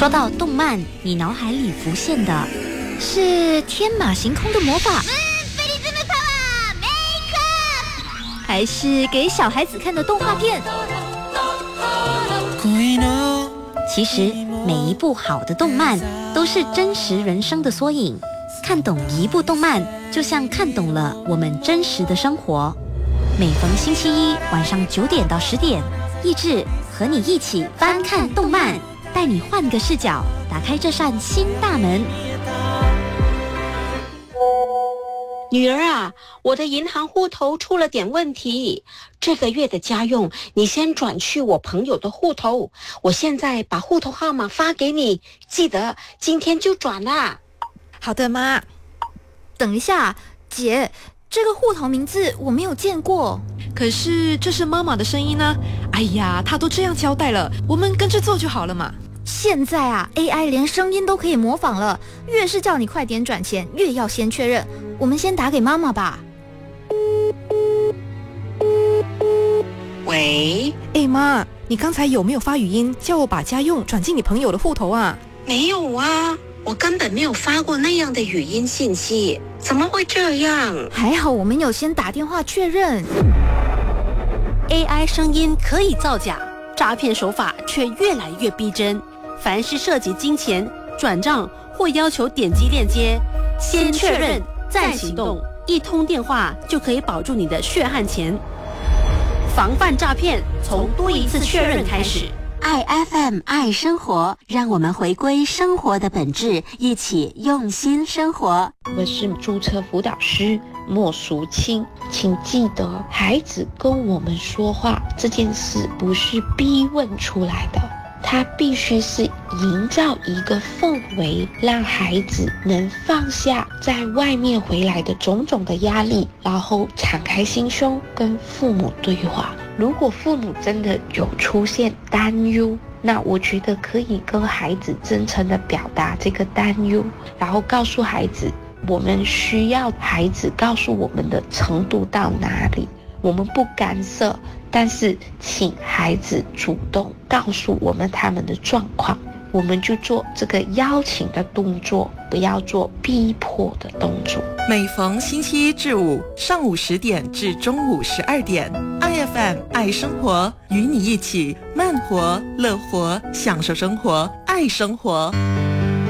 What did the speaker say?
说到动漫，你脑海里浮现的是天马行空的魔法，还是给小孩子看的动画片？其实每一部好的动漫都是真实人生的缩影，看懂一部动漫就像看懂了我们真实的生活。每逢星期一晚上9点到10点，益智和你一起翻看动漫，带你换个视角，打开这扇新大门。 女儿啊，我的银行户头出了点问题，这个月的家用你先转去我朋友的户头，我现在把户头号码发给你，记得今天就转啦。 好的，妈。 等一下，姐，这个户头名字我没有见过。 可是这是妈妈的声音呢。哎呀，她都这样交代了，我们跟着做就好了嘛。 现在啊 ，AI 连声音都可以模仿了，越是叫你快点转钱，越要先确认。我们先打给妈妈吧。 喂， 妈，你刚才有没有发语音叫我把家用转进你朋友的户头啊？ 没有啊，我根本没有发过那样的语音信息，怎么会这样？ 还好我们有先打电话确认。 AI 声音可以造假，诈骗手法却越来越逼真。凡是涉及金钱、转账或要求点击链接，先确认再行动，一通电话就可以保住你的血汗钱。防范诈骗，从多一次确认开始。 爱 FM 爱生活，让我们回归生活的本质，一起用心生活。 我是注册辅导师莫淑清，请记得，孩子跟我们说话这件事不是逼问出来的，它必须是营造一个氛围，让孩子能放下在外面回来的种种的压力，然后敞开心胸跟父母对话。如果父母真的有出现担忧，那我觉得可以跟孩子真诚的表达这个担忧，然后告诉孩子，我们需要孩子告诉我们的程度到哪里，我们不干涉，但是请孩子主动告诉我们他们的状况，我们就做这个邀请的动作，不要做逼迫的动作。 每逢星期一至五上午10点至中午12点，爱 FM 爱生活，与你一起慢活乐活，享受生活，爱生活。